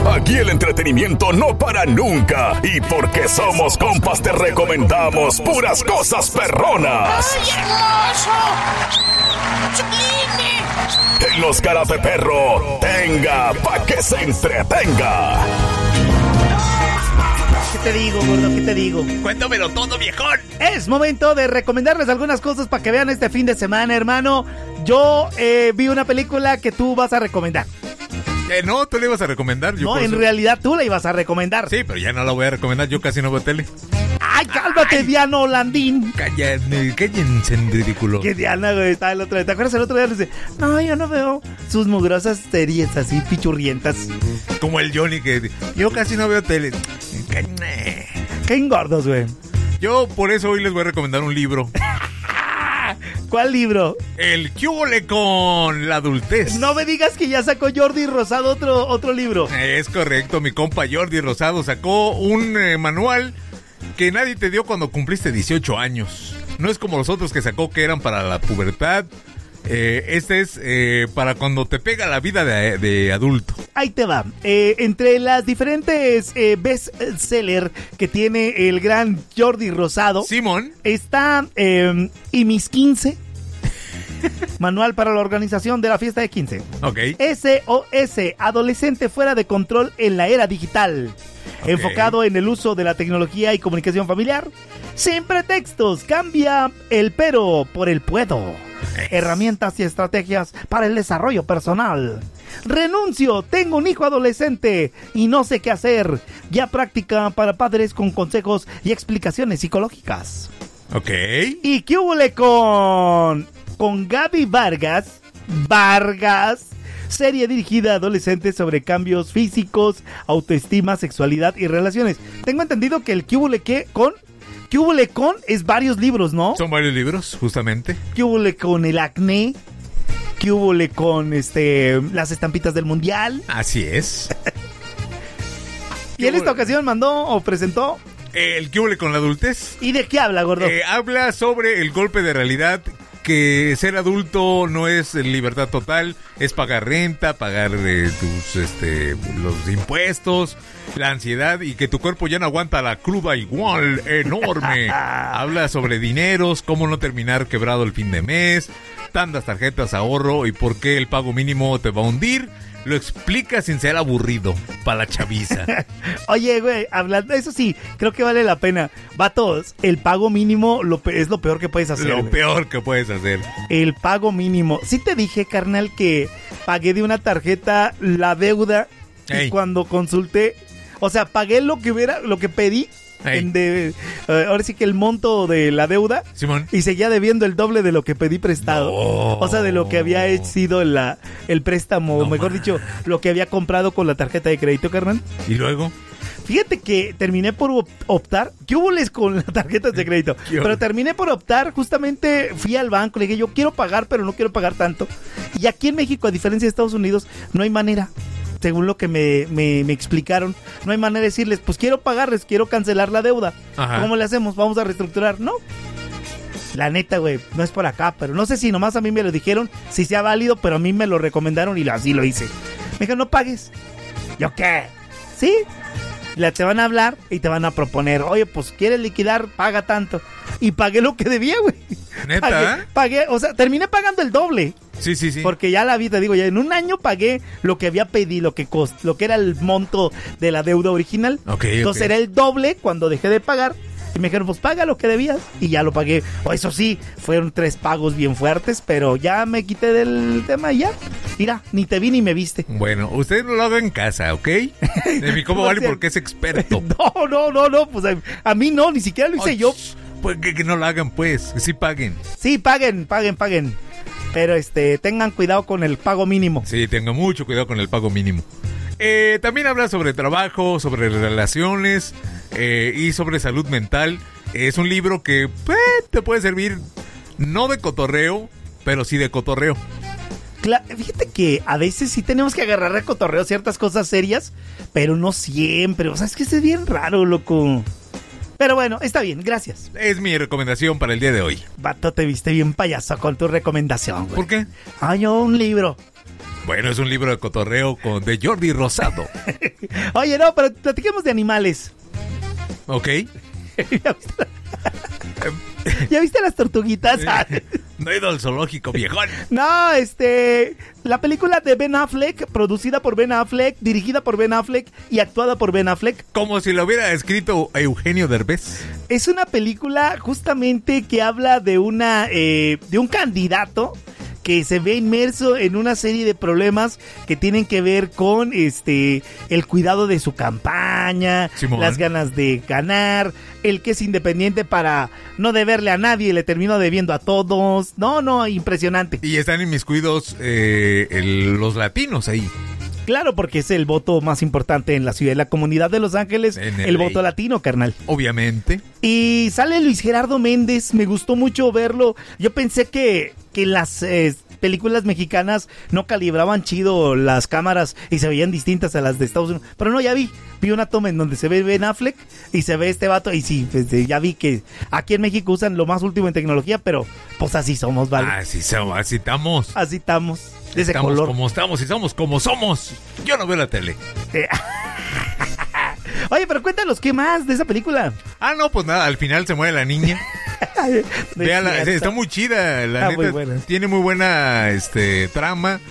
Aquí el entretenimiento no para nunca. Y porque somos compas te recomendamos puras cosas perronas. ¡Ay, hermoso! ¡Sublime! En los caras de perro, tenga pa' que se entretenga. ¿Qué te digo, gordo? ¿Qué te digo? Cuéntamelo todo, viejón. Es momento de recomendarles algunas cosas para que vean este fin de semana, hermano. Yo vi una película que tú vas a recomendar. No, tú le ibas a recomendar. No, en realidad tú la ibas a recomendar. Sí, pero ya no la voy a recomendar. Yo casi no veo tele. ¡Ay, cálmate, Diana Landín! Cállense, ridículo. Que Diana, güey, estaba el otro día. ¿Te acuerdas el otro día? Le dice, no, yo no veo sus mugrosas series así, pichurrientas. Como el Johnny que yo casi no veo tele. Qué engordos, güey. Yo por eso hoy les voy a recomendar un libro. ¿Cuál libro? El ¿Qué huele con la adultez? No me digas que ya sacó Jordi Rosado otro libro. Es correcto, mi compa Jordi Rosado sacó un manual que nadie te dio cuando cumpliste 18 años. No es como los otros que sacó que eran para la pubertad. Este es para cuando te pega la vida de adulto. Ahí te va. Entre las diferentes bestseller que tiene el gran Jordi Rosado, Simón, está Y mis 15, Manual para la organización de la fiesta de 15. Ok. SOS, Adolescente fuera de control en la era digital. Okay. Enfocado en el uso de la tecnología y comunicación familiar. Sin pretextos, cambia el pero por el puedo. Herramientas y estrategias para el desarrollo personal. Renuncio, tengo un hijo adolescente y no sé qué hacer. Guía práctica para padres con consejos y explicaciones psicológicas. Ok. ¿Y qué hubo con Gaby Vargas? Serie dirigida a adolescentes sobre cambios físicos, autoestima, sexualidad y relaciones. Tengo entendido que el ¿qué hubo con es varios libros, ¿no? Son varios libros, justamente. ¿Qué hubo con el acné? ¿Qué hubo con las estampitas del mundial? Así es. Y en esta ocasión mandó o presentó el ¿Qué huele con la adultez? ¿Y de qué habla, gordo? Habla sobre el golpe de realidad, que ser adulto no es libertad total, es pagar renta, pagar los impuestos, la ansiedad y que tu cuerpo ya no aguanta la cruda igual enorme. Habla sobre dineros, cómo no terminar quebrado el fin de mes, tantas tarjetas ahorro y por qué el pago mínimo te va a hundir. Lo explica sin ser aburrido para la chaviza. Oye, güey, hablando, eso sí, creo que vale la pena. Vatos, el pago mínimo es lo peor que puedes hacer. Lo peor que puedes hacer. El pago mínimo. Sí te dije, carnal, que pagué de una tarjeta la deuda. Ey. Y cuando consulté, o sea, pagué lo que pedí. Ahora sí que el monto de la deuda, Simón, y seguía debiendo el doble de lo que pedí prestado. No. O sea, de lo que había sido el préstamo, No, mejor dicho, lo que había comprado con la tarjeta de crédito, carnal. ¿Y luego? Fíjate que terminé por optar. ¿Qué hubo con las tarjetas de crédito? Pero terminé por optar. Justamente fui al banco, le dije, yo quiero pagar, pero no quiero pagar tanto. Y aquí en México, a diferencia de Estados Unidos, no hay manera. Según lo que me explicaron, no hay manera de decirles, pues quiero pagarles, quiero cancelar la deuda. Ajá. ¿Cómo le hacemos? ¿Vamos a reestructurar? No. La neta, güey, no es por acá, pero no sé si nomás a mí me lo dijeron, si sea válido, pero a mí me lo recomendaron y así lo hice. Me dijeron, no pagues. ¿Yo qué? ¿Sí? Te van a hablar y te van a proponer, oye, pues quieres liquidar, paga tanto. Y pagué lo que debía, güey. ¿Neta? Pagué, o sea, terminé pagando el doble. Sí. Porque ya la vida, digo, ya en un año pagué lo que había pedido, lo que era el monto de la deuda original. Entonces era el doble cuando dejé de pagar. Y me dijeron, pues paga lo que debías. Y ya lo pagué. O eso sí, fueron 3 pagos bien fuertes, pero ya me quité del tema y ya. Mira, ni te vi ni me viste. Bueno, usted no lo haga en casa, ¿ok? De mi compa Vale porque es experto. No, pues a mí no, ni siquiera lo hice yo. Pues que no lo hagan, pues, que sí paguen. Sí, paguen. Pero tengan cuidado con el pago mínimo. Sí, tengan mucho cuidado con el pago mínimo. También habla sobre trabajo, sobre relaciones y sobre salud mental. Es un libro que te puede servir no de cotorreo, pero sí de cotorreo. Fíjate que a veces sí tenemos que agarrar a cotorreo ciertas cosas serias, pero no siempre. O sea, es que es bien raro, loco. Pero bueno, está bien, gracias. Es mi recomendación para el día de hoy. Vato, te viste bien payaso con tu recomendación, güey. ¿Por qué? Ay, un libro. Bueno, es un libro de cotorreo de Jordi Rosado. Oye, no, pero platiquemos de animales. Ok. ¿Ya viste las tortuguitas? No he ido al zoológico, viejón. No, la película de Ben Affleck, producida por Ben Affleck, dirigida por Ben Affleck y actuada por Ben Affleck. Como si lo hubiera escrito Eugenio Derbez. Es una película justamente que habla de de un candidato que se ve inmerso en una serie de problemas que tienen que ver con el cuidado de su campaña, Simón. Las ganas de ganar, el que es independiente para no deberle a nadie, le terminó debiendo a todos. No, impresionante. Y están inmiscuidos los latinos ahí. Claro, porque es el voto más importante en la ciudad, en la comunidad de Los Ángeles, el voto latino, carnal. Obviamente. Y sale Luis Gerardo Méndez, me gustó mucho verlo. Yo pensé que las películas mexicanas no calibraban chido las cámaras y se veían distintas a las de Estados Unidos. Pero no, ya vi una toma en donde se ve Ben Affleck y se ve este vato. Y sí, pues, ya vi que aquí en México usan lo más último en tecnología, pero pues así somos, ¿vale? Así estamos. Así estamos. De ese estamos color. Como estamos y somos como somos. Yo no veo la tele. Oye, pero cuéntanos, ¿qué más de esa película? No, pues nada, al final se muere la niña. Véala, está muy chida, la neta. Muy buena. Tiene muy buena trama.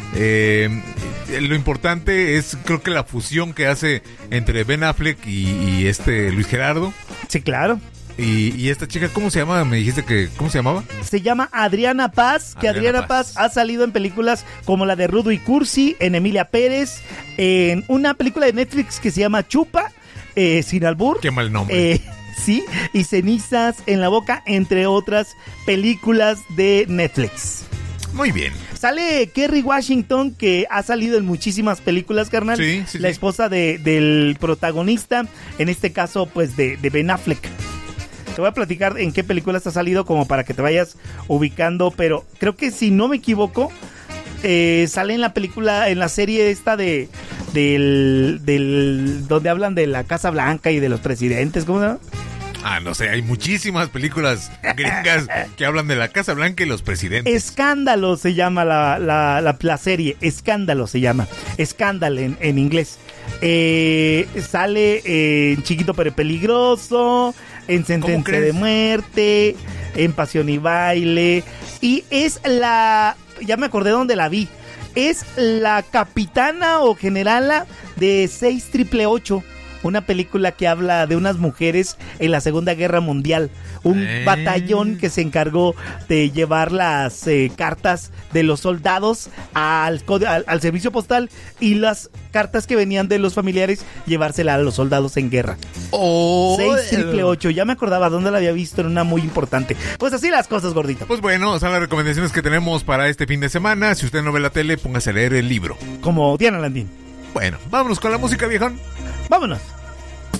Lo importante es, creo que la fusión que hace entre Ben Affleck y Luis Gerardo. Sí, claro. Y esta chica, ¿cómo se llama? Me dijiste que, ¿cómo se llamaba? Se llama Adriana Paz, que Adriana Paz ha salido en películas como la de Rudo y Cursi, en Emilia Pérez, en una película de Netflix que se llama Chupa, sin albur. Qué mal nombre. Sí, y Cenizas en la boca, entre otras películas de Netflix. Muy bien. Sale Kerry Washington, que ha salido en muchísimas películas, carnal. Sí, la esposa del protagonista, en este caso, pues, de Ben Affleck. Te voy a platicar en qué películas ha salido como para que te vayas ubicando, pero creo que si no me equivoco, sale en la película, en la serie esta del donde hablan de la Casa Blanca y de los presidentes, ¿cómo se llama? No sé, hay muchísimas películas gringas que hablan de la Casa Blanca y los presidentes. Escándalo se llama la serie, Escándalo se llama, Scandal en inglés. Sale en Chiquito pero Peligroso, en Sentencia de Muerte, en Pasión y Baile, y es ya me acordé dónde la vi, es la capitana o generala de 6888, una película que habla de unas mujeres en la Segunda Guerra Mundial, un batallón que se encargó de llevar las cartas de los soldados al servicio postal y las cartas que venían de los familiares llevárselas a los soldados en guerra. 6888, ya me acordaba dónde la había visto, en una muy importante. Pues así las cosas, gordito. Pues bueno, son las recomendaciones que tenemos para este fin de semana. Si usted no ve la tele, póngase a leer el libro. Como Diana Landín. Bueno, vámonos con la música, viejón. Vámonos.